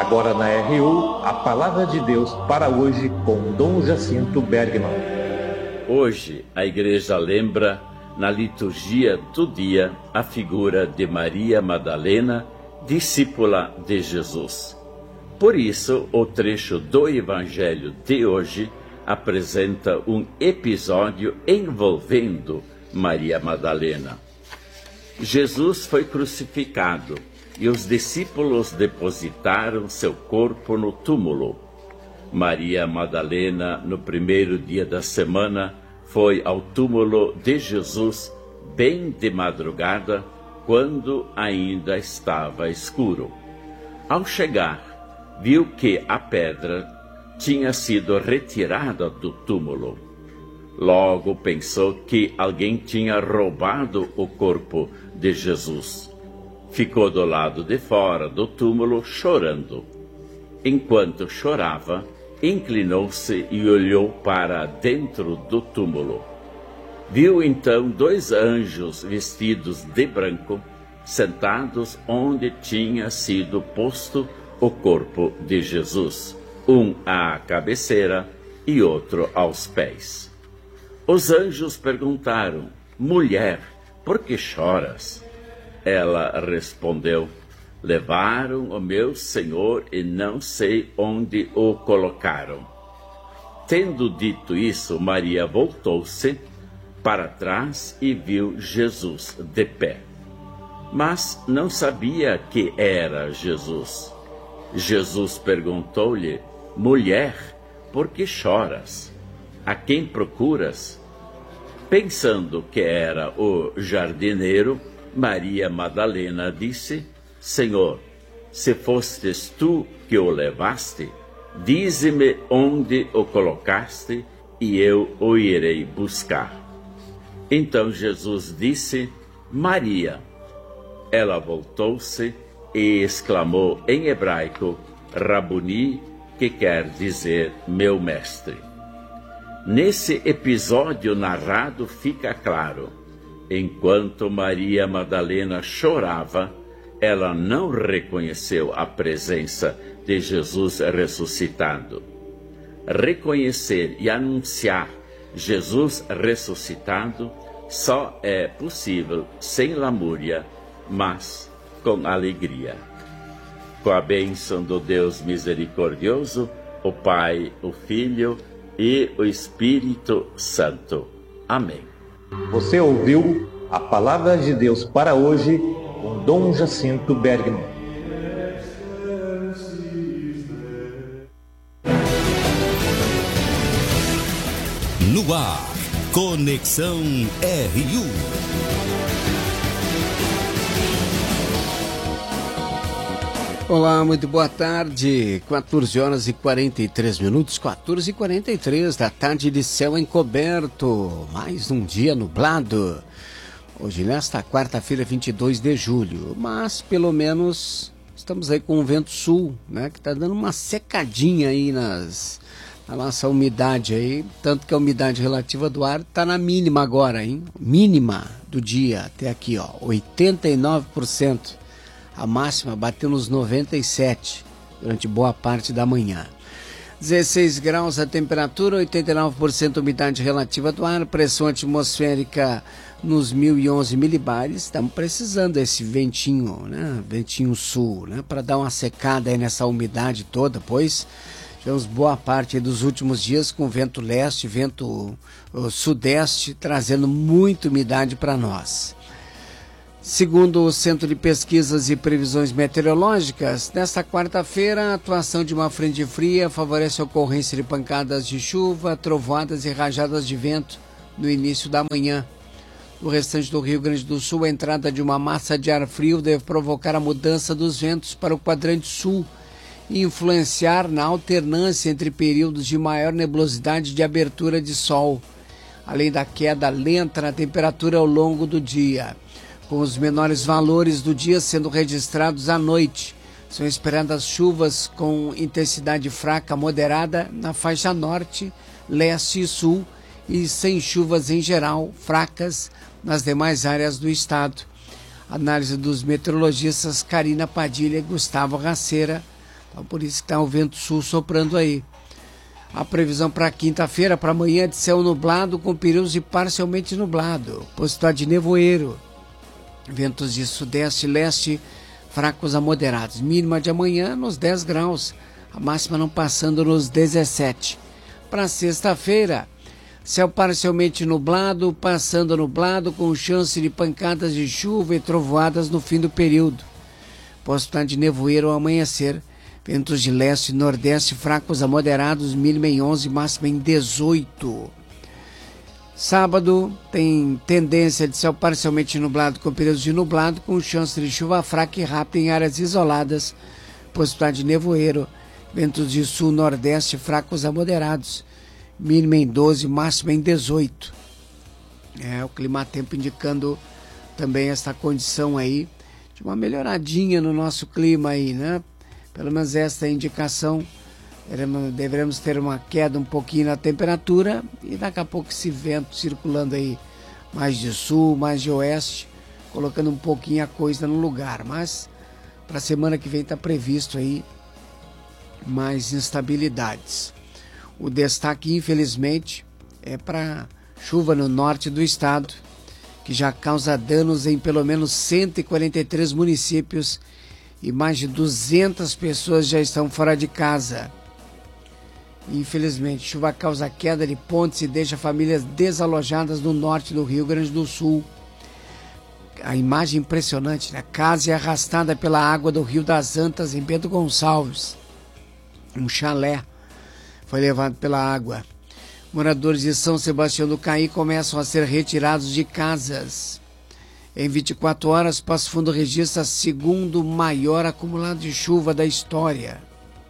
Agora na RU, a Palavra de Deus para hoje com Dom Jacinto Bergman. Hoje a Igreja lembra, na liturgia do dia, a figura de Maria Madalena, discípula de Jesus. Por isso, o trecho do Evangelho de hoje apresenta um episódio envolvendo Maria Madalena. Jesus foi crucificado e os discípulos depositaram seu corpo no túmulo. Maria Madalena, no primeiro dia da semana, foi ao túmulo de Jesus bem de madrugada, quando ainda estava escuro. Ao chegar, viu que a pedra tinha sido retirada do túmulo. Logo pensou que alguém tinha roubado o corpo de Jesus. Ficou do lado de fora do túmulo chorando. Enquanto chorava, inclinou-se e olhou para dentro do túmulo. Viu então 2 anjos vestidos de branco, sentados onde tinha sido posto o corpo de Jesus, um à cabeceira e outro aos pés. Os anjos perguntaram: "Mulher, por que choras?" Ela respondeu: "Levaram o meu Senhor e não sei onde o colocaram." Tendo dito isso, Maria voltou-se para trás e viu Jesus de pé. Mas não sabia que era Jesus. Jesus perguntou-lhe: "Mulher, por que choras? A quem procuras?" Pensando que era o jardineiro, Maria Madalena disse: "Senhor, se fostes tu que o levaste, dize-me onde o colocaste e eu o irei buscar." Então Jesus disse: "Maria." Ela voltou-se e exclamou em hebraico: "Rabuni", que quer dizer meu mestre. Nesse episódio narrado fica claro: enquanto Maria Madalena chorava, ela não reconheceu a presença de Jesus ressuscitado. Reconhecer e anunciar Jesus ressuscitado só é possível sem lamúria, mas com alegria. Com a bênção do Deus misericordioso, o Pai, o Filho e o Espírito Santo. Amém. Você ouviu a Palavra de Deus para hoje com Dom Jacinto Bergman. No ar, Conexão RU. Olá, muito boa tarde. 14 horas e 43 minutos, 14h43 da tarde de céu encoberto. Mais um dia nublado. Hoje, nesta quarta-feira, 22 de julho. Mas, pelo menos, estamos aí com um vento sul, né? Que está dando uma secadinha aí na nossa umidade aí. Tanto que a umidade relativa do ar está na mínima agora, hein? Mínima do dia até aqui, ó. 89%. A máxima bateu nos 97 durante boa parte da manhã. 16 graus a temperatura, 89% umidade relativa do ar, pressão atmosférica nos 1011 milibares. Estamos precisando desse ventinho, né? Ventinho sul, né? Para dar uma secada aí nessa umidade toda, pois tivemos boa parte dos últimos dias com vento leste, vento sudeste, trazendo muita umidade para nós. Segundo o Centro de Pesquisas e Previsões Meteorológicas, nesta quarta-feira, a atuação de uma frente fria favorece a ocorrência de pancadas de chuva, trovoadas e rajadas de vento no início da manhã. No restante do Rio Grande do Sul, a entrada de uma massa de ar frio deve provocar a mudança dos ventos para o quadrante sul e influenciar na alternância entre períodos de maior nebulosidade e de abertura de sol, além da queda lenta na temperatura ao longo do dia. Com os menores valores do dia sendo registrados à noite, são esperadas chuvas com intensidade fraca moderada na faixa norte, leste e sul e sem chuvas em geral, fracas nas demais áreas do estado. Análise dos meteorologistas Karina Padilha e Gustavo Raceira, Então por isso que está o vento sul soprando aí. A previsão para quinta-feira, para amanhã, é de céu nublado com períodos de parcialmente nublado, possibilidade de nevoeiro, ventos de sudeste e leste fracos a moderados, mínima de amanhã nos 10 graus, a máxima não passando nos 17. Para sexta-feira, céu parcialmente nublado, passando nublado, com chance de pancadas de chuva e trovoadas no fim do período, possibilidade de nevoeiro ao amanhecer, ventos de leste e nordeste fracos a moderados, mínima em 11, máxima em 18. Sábado tem tendência de céu parcialmente nublado com períodos de nublado, com chance de chuva fraca e rápida em áreas isoladas, possibilidade de nevoeiro, ventos de sul-nordeste fracos a moderados, mínima em 12, máxima em 18. O clima-tempo indicando também essa condição aí de uma melhoradinha no nosso clima aí, né? Pelo menos esta indicação, deveremos ter uma queda um pouquinho na temperatura e daqui a pouco esse vento circulando aí mais de sul, mais de oeste, colocando um pouquinho a coisa no lugar. Mas para a semana que vem está previsto aí mais instabilidades. O destaque, infelizmente, é para chuva no norte do estado, que já causa danos em pelo menos 143 municípios e mais de 200 pessoas já estão fora de casa. Infelizmente, chuva causa queda de pontes e deixa famílias desalojadas no norte do Rio Grande do Sul. A imagem impressionante, né? Casa é arrastada pela água do Rio das Antas em Bento Gonçalves. Um chalé foi levado pela água. Moradores de São Sebastião do Caí começam a ser retirados de casas. Em 24 horas, Passo Fundo registra segundo maior acumulado de chuva da história.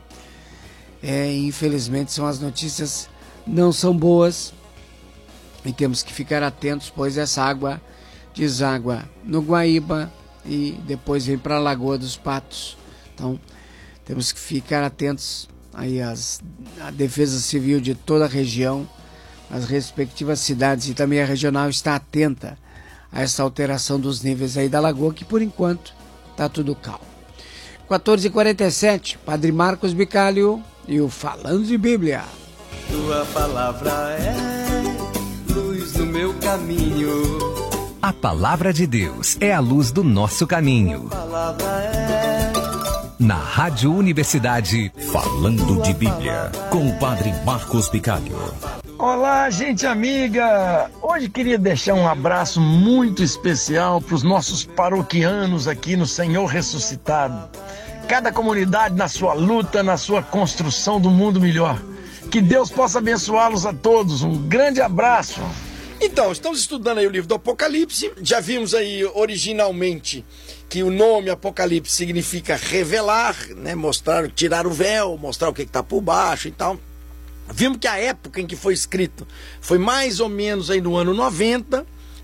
Infelizmente, são as notícias não são boas e temos que ficar atentos, pois essa água deságua no Guaíba e depois vem para a Lagoa dos Patos. Então, temos que ficar atentos aí a Defesa Civil de toda a região, as respectivas cidades e também a regional está atenta a essa alteração dos níveis aí da lagoa, que por enquanto está tudo calmo. 14h47, Padre Marcos Bicalho e o Falando de Bíblia. Tua palavra é luz no meu caminho. A palavra de Deus é a luz do nosso caminho. A palavra é... Na Rádio Universidade, Falando de Bíblia, com o Padre Marcos Bicalho. Olá, gente amiga! Hoje queria deixar um abraço muito especial para os nossos paroquianos aqui no Senhor Ressuscitado. Cada comunidade na sua luta, na sua construção do mundo melhor. Que Deus possa abençoá-los a todos. Um grande abraço! Então, estamos estudando aí o livro do Apocalipse. Já vimos aí originalmente que o nome Apocalipse significa revelar, né? Mostrar, tirar o véu, mostrar o que está por baixo e tal. Vimos que a época em que foi escrito foi mais ou menos aí no ano 90,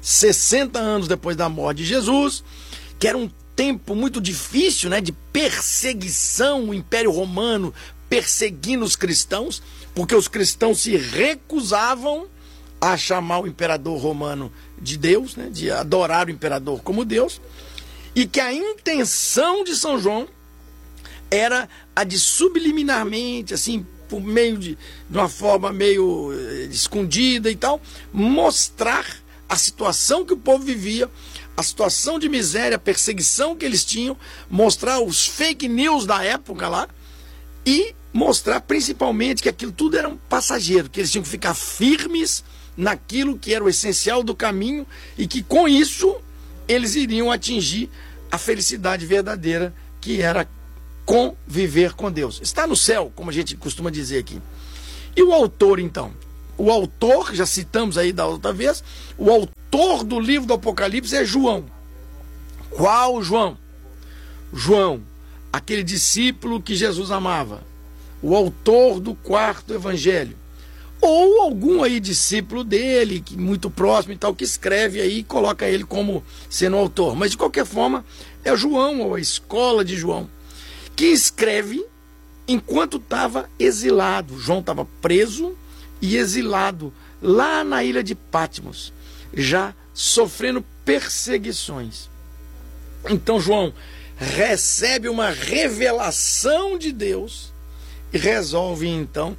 60 anos depois da morte de Jesus, que era um tempo muito difícil, né, de perseguição, o Império Romano perseguindo os cristãos, porque os cristãos se recusavam a chamar o imperador romano de Deus, né, de adorar o imperador como Deus, e que a intenção de São João era a de subliminarmente, assim, por meio de uma forma meio escondida e tal, mostrar a situação que o povo vivia, a situação de miséria, a perseguição que eles tinham, mostrar os fake news da época lá e mostrar principalmente que aquilo tudo era um passageiro, que eles tinham que ficar firmes naquilo que era o essencial do caminho e que com isso eles iriam atingir a felicidade verdadeira, que era conviver com Deus. Está no céu, como a gente costuma dizer aqui. E o autor, então? O autor, já citamos aí da outra vez, o autor do livro do Apocalipse é João. Qual João? João, aquele discípulo que Jesus amava. O autor do 4º evangelho. Ou algum aí discípulo dele, que muito próximo e tal, que escreve aí e coloca ele como sendo autor. Mas de qualquer forma, é João, ou a escola de João, que escreve enquanto estava exilado. João estava preso e exilado lá na ilha de Patmos, já sofrendo perseguições. Então João recebe uma revelação de Deus e resolve então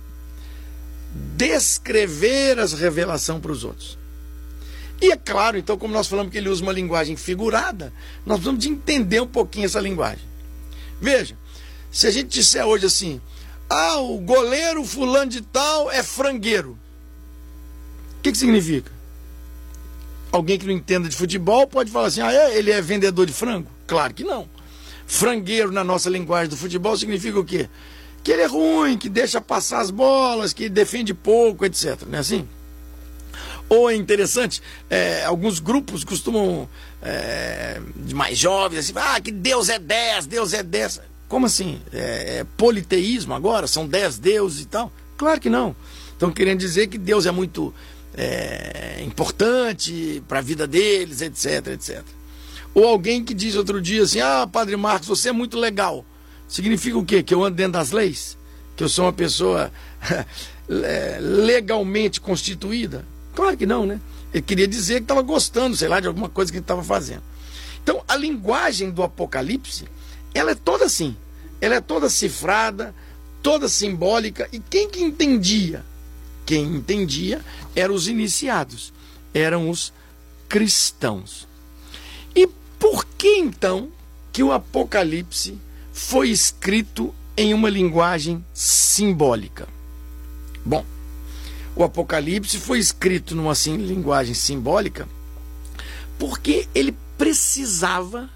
descrever essa revelação para os outros. E é claro, então, como nós falamos que ele usa uma linguagem figurada, nós precisamos de entender um pouquinho essa linguagem. Veja, se a gente disser hoje assim, o goleiro fulano de tal é frangueiro. O que significa? Alguém que não entenda de futebol pode falar assim, ele é vendedor de frango? Claro que não. Frangueiro na nossa linguagem do futebol significa o quê? Que ele é ruim, que deixa passar as bolas, que defende pouco, etc. Não é assim? Ou é interessante, alguns grupos costumam, de mais jovens, assim, que Deus é 10, Deus é 10. Como assim? É politeísmo agora? São 10 deuses e tal? Claro que não. Estão querendo dizer que Deus é muito importante para a vida deles, etc, etc. Ou alguém que diz outro dia assim, Padre Marcos, você é muito legal. Significa o quê? Que eu ando dentro das leis? Que eu sou uma pessoa legalmente constituída? Claro que não, né? Ele queria dizer que estava gostando, sei lá, de alguma coisa que ele estava fazendo. Então, a linguagem do Apocalipse, ela é toda assim. Ela é toda cifrada, toda simbólica. E quem que entendia? Quem entendia eram os iniciados, eram os cristãos. E por que então que o Apocalipse foi escrito em uma linguagem simbólica? Bom, o Apocalipse foi escrito numa linguagem simbólica porque ele precisava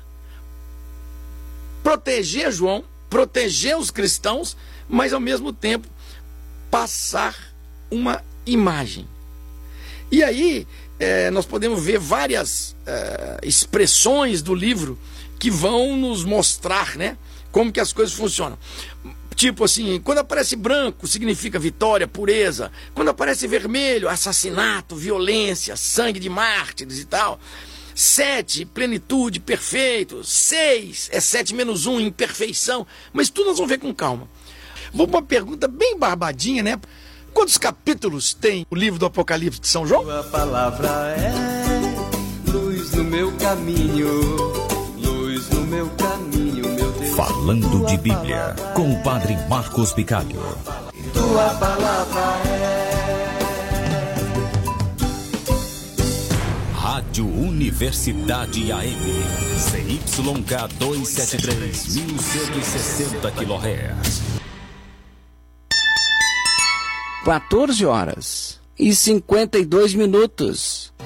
proteger João, proteger os cristãos, mas ao mesmo tempo passar uma imagem. E aí nós podemos ver várias expressões do livro que vão nos mostrar, né, como que as coisas funcionam. Tipo assim, quando aparece branco, significa vitória, pureza. Quando aparece vermelho, assassinato, violência, sangue de mártires e tal. 7, plenitude, perfeito. 6, é 7 menos 1, imperfeição. Mas tudo nós vamos ver com calma. Vou para uma pergunta bem barbadinha, né? Quantos capítulos tem o livro do Apocalipse de São João? Tua palavra é luz no meu caminho, luz no meu caminho, meu Deus. Falando de Bíblia, com o Padre Marcos Bicalho. Tua palavra é... Rádio Universidade AM, CYK 273, 1160 kHz. 14 horas e 52 minutos.